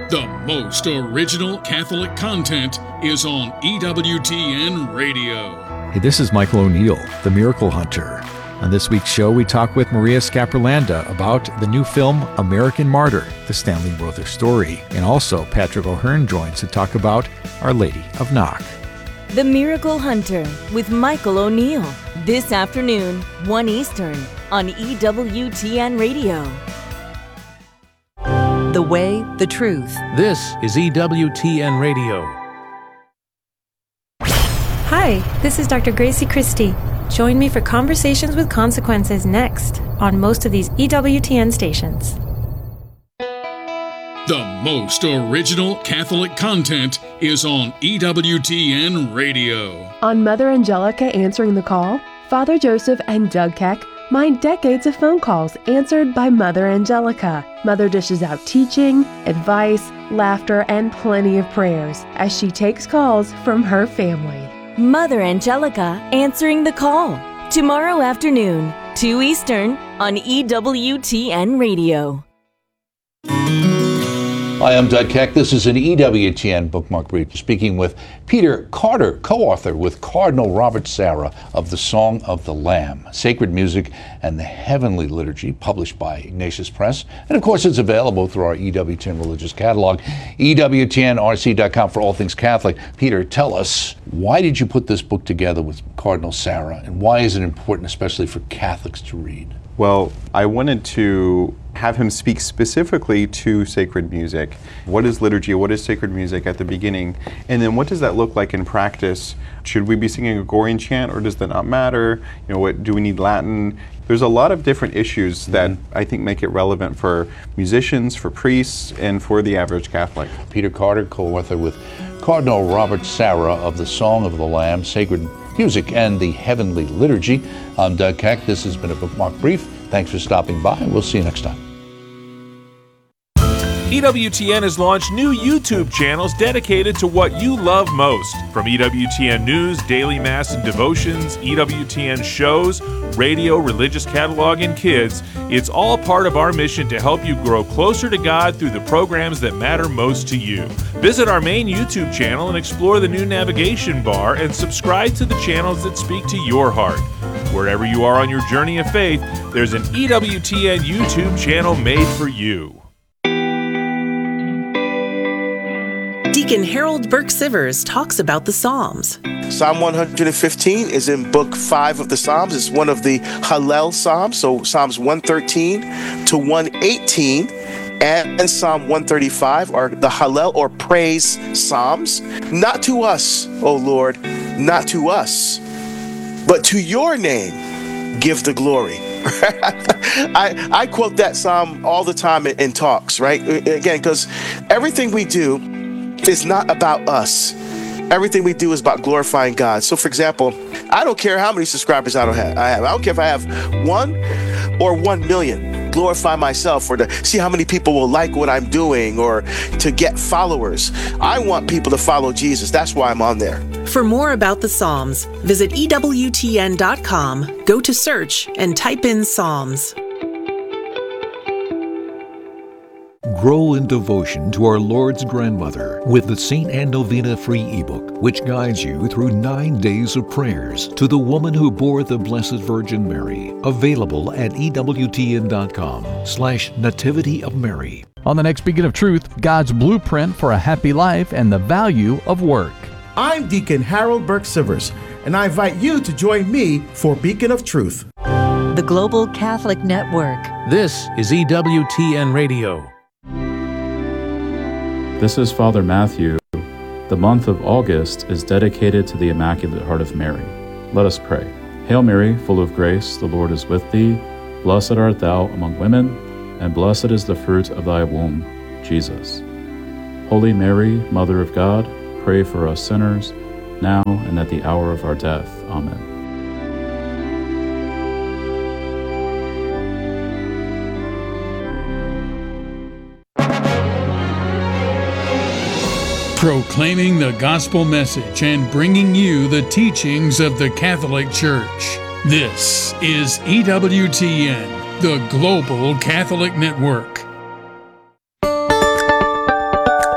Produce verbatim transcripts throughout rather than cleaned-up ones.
The most original Catholic content is on E W T N Radio. Hey, this is Michael O'Neill, the Miracle Hunter. On this week's show, we talk with Maria Scaprolanda about the new film American Martyr, the Stanley Rother story. And also, Patrick O'Hearn joins to talk about Our Lady of Knock. The Miracle Hunter with Michael O'Neill. This afternoon, one Eastern, on E W T N Radio. The Way, the Truth. This is E W T N Radio. Hi, this is Doctor Gracie Christie. Join me for Conversations with Consequences next on most of these E W T N stations. The most original Catholic content is on E W T N Radio. On Mother Angelica Answering the Call, Father Joseph and Doug Keck mine decades of phone calls answered by Mother Angelica. Mother dishes out teaching, advice, laughter, and plenty of prayers as she takes calls from her family. Mother Angelica Answering the Call. Tomorrow afternoon, two Eastern, on E W T N Radio. Hi, I'm Doug Keck. This is an E W T N Bookmark Brief, speaking with Peter Carter, co-author with Cardinal Robert Sarah of The Song of the Lamb, Sacred Music and the Heavenly Liturgy, published by Ignatius Press. And of course, it's available through our E W T N Religious Catalog, E W T N R C dot com for all things Catholic. Peter, tell us, why did you put this book together with Cardinal Sarah, and why is it important, especially for Catholics, to read? Well, I wanted to have him speak specifically to sacred music. What is liturgy? What is sacred music at the beginning? And then what does that look like in practice? Should we be singing a Gregorian chant, or does that not matter? You know, what do we need Latin? There's a lot of different issues that mm-hmm. I think make it relevant for musicians, for priests, and for the average Catholic. Peter Carter, co-author with Cardinal Robert Sarah of The Song of the Lamb, Sacred Music and the Heavenly Liturgy. I'm Doug Keck. This has been a Bookmark Brief. Thanks for stopping by, and we'll see you next time. E W T N has launched new YouTube channels dedicated to what you love most. From E W T N News, Daily Mass and Devotions, E W T N shows, radio, religious catalog, and kids, it's all part of our mission to help you grow closer to God through the programs that matter most to you. Visit our main YouTube channel and explore the new navigation bar, and subscribe to the channels that speak to your heart. Wherever you are on your journey of faith, there's an E W T N YouTube channel made for you. Deacon Harold Burke Sivers talks about the Psalms. Psalm one hundred fifteen is in book five of the Psalms. It's one of the Hallel Psalms, so Psalms one thirteen to one eighteen and Psalm one thirty-five are the Hallel or praise Psalms. Not to us, O Lord, not to us, but to your name give the glory. I, I quote that Psalm all the time in, in talks, right? Again, because everything we do is not about us. Everything we do is about glorifying God. So, for example, I don't care how many subscribers I don't have. I have. I don't care if I have one or one million. Glorify myself, or to see how many people will like what I'm doing, or to get followers. I want people to follow Jesus. That's why I'm on there. For more about the Psalms, visit E W T N dot com, go to search, and type in Psalms. Grow in devotion to our Lord's grandmother with the Saint Anne Novena free ebook, which guides you through nine days of prayers to the woman who bore the Blessed Virgin Mary. Available at E W T N dot com slash Nativity of Mary. On the next Beacon of Truth, God's blueprint for a happy life and the value of work. I'm Deacon Harold Burke Sivers, and I invite you to join me for Beacon of Truth. The Global Catholic Network. This is E W T N Radio. This is Father Matthew. The month of August is dedicated to the Immaculate Heart of Mary. Let us pray. Hail Mary, full of grace, the Lord is with thee. Blessed art thou among women, and blessed is the fruit of thy womb, Jesus. Holy Mary, Mother of God, pray for us sinners, now and at the hour of our death. Amen. Proclaiming the gospel message and bringing you the teachings of the Catholic Church. This is E W T N, the Global Catholic Network.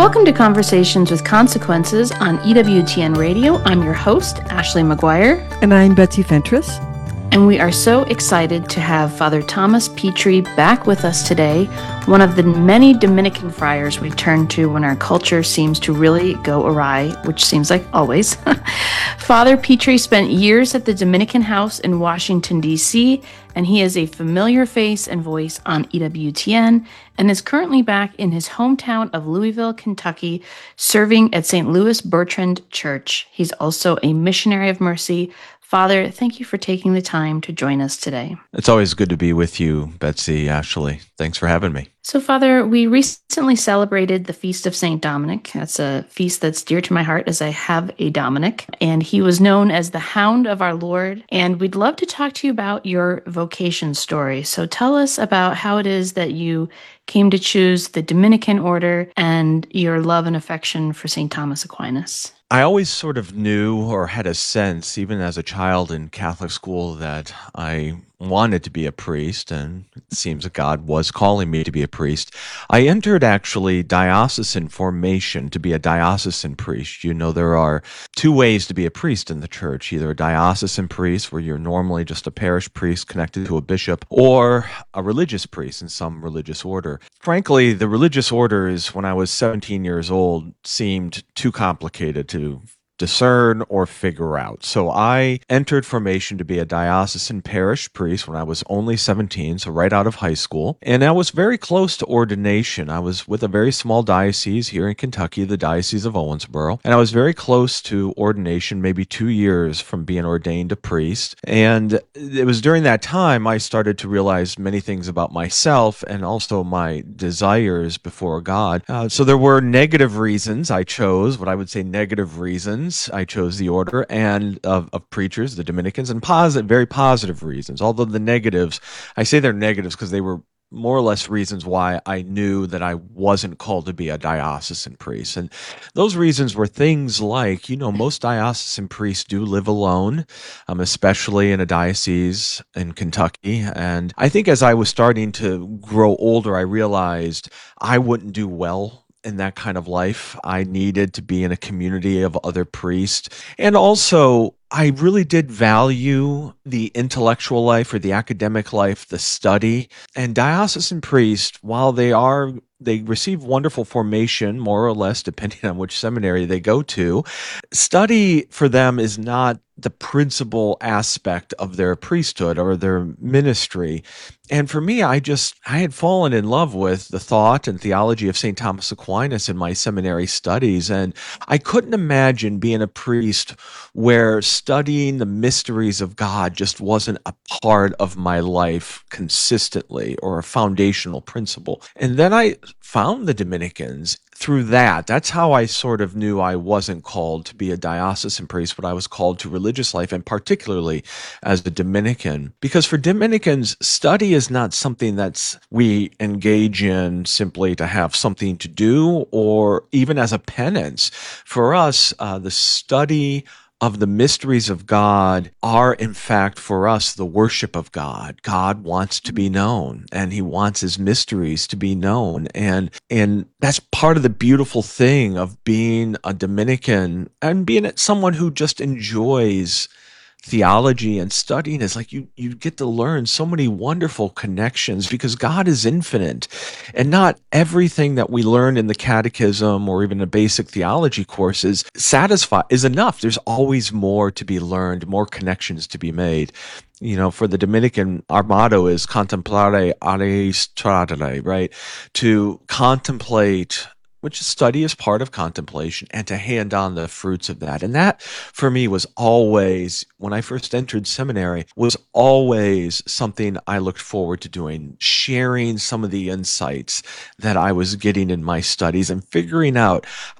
Welcome to Conversations with Consequences on E W T N Radio. I'm your host, Ashley McGuire. And I'm Betsy Fentress. And we are so excited to have Father Thomas Petrie back with us today, one of the many Dominican friars we turn to when our culture seems to really go awry, which seems like always. Father Petrie spent years at the Dominican House in Washington, D C, and he is a familiar face and voice on E W T N and is currently back in his hometown of Louisville, Kentucky, serving at Saint Louis Bertrand Church. He's also a missionary of mercy. Father, thank you for taking the time to join us today. It's always good to be with you, Betsy, Ashley. Thanks for having me. So, Father, we recently celebrated the Feast of Saint Dominic. That's a feast that's dear to my heart as I have a Dominic. And he was known as the Hound of our Lord. And we'd love to talk to you about your vocation story. So tell us about how it is that you came to choose the Dominican order and your love and affection for Saint Thomas Aquinas. I always sort of knew or had a sense, even as a child in Catholic school, that I wanted to be a priest, and it seems that God was calling me to be a priest. I entered actually diocesan formation to be a diocesan priest. You know, there are two ways to be a priest in the church, either a diocesan priest, where you're normally just a parish priest connected to a bishop, or a religious priest in some religious order. Frankly, the religious orders, when I was seventeen years old, seemed too complicated to discern or figure out. So I entered formation to be a diocesan parish priest when I was only seventeen, so right out of high school. And I was very close to ordination. I was with a very small diocese here in Kentucky, the Diocese of Owensboro. And I was very close to ordination, maybe two years from being ordained a priest. And it was during that time I started to realize many things about myself and also my desires before God. Uh, so there were negative reasons I chose, what I would say negative reasons. I chose the order and of, of preachers, the Dominicans, and positive, very positive reasons. Although the negatives, I say they're negatives because they were more or less reasons why I knew that I wasn't called to be a diocesan priest. And those reasons were things like, you know, most diocesan priests do live alone, um, especially in a diocese in Kentucky. And I think as I was starting to grow older, I realized I wouldn't do well in that kind of life. I needed to be in a community of other priests. And also, I really did value the intellectual life or the academic life, the study. And diocesan priests, while they are they receive wonderful formation, more or less, depending on which seminary they go to, study for them is not the principal aspect of their priesthood or their ministry. And for me, I just, I had fallen in love with the thought and theology of Saint Thomas Aquinas in my seminary studies. And I couldn't imagine being a priest where studying the mysteries of God just wasn't a part of my life consistently or a foundational principle. And then I found the Dominicans through that. That's how I sort of knew I wasn't called to be a diocesan priest, but I was called to religious life, and particularly as a Dominican. Because for Dominicans, study is not something that's we engage in simply to have something to do or even as a penance. For us, uh, the study of the mysteries of God are, in fact, for us, the worship of God. God wants to be known, and he wants his mysteries to be known. And, and that's part of the beautiful thing of being a Dominican and being someone who just enjoys theology and studying is like you you get to learn so many wonderful connections because God is infinite, and not everything that we learn in the catechism or even the basic theology courses satisfy is enough. There's always more to be learned, more connections to be made. You know, for the Dominican, our motto is contemplare aris tradere, right? To contemplate, which study is part of contemplation, and to hand on the fruits of that. And that, for me, was always, when I first entered seminary, was always something I looked forward to doing, sharing some of the insights that I was getting in my studies and figuring out